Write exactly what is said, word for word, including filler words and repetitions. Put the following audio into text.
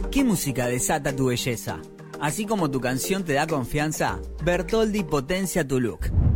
¿Qué música desata tu belleza? Así como tu canción te da confianza, Bertoldi potencia tu look.